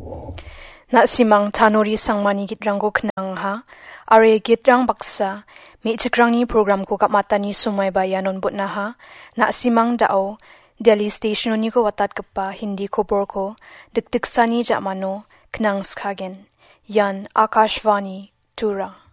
Na simang tanuri sangmani gitrang ko knang ha, are gitrang baksa, mi cikrang ni program ko kapmata ni sumay bayanon but na ha, na simang dao, Delhi station ni ko watat kapa hindi kobor ko, dikdiksani jamano, knang skagen, yan Akashvani, Tura.